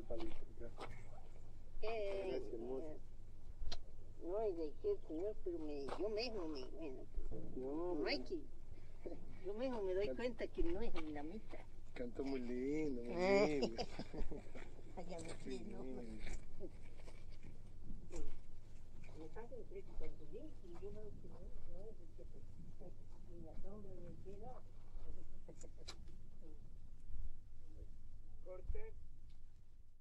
el palito. Gracias, hermosa. No, y de qué, señor, pero yo mismo bueno, no hay que, yo mismo me doy cuenta que no es en la mitad. Cantó muy lindo, muy lindo. Allá me fui, ¿no? Me pasa de frente con tu hijo y yo veo que no es el que y la sombra me queda. Corte.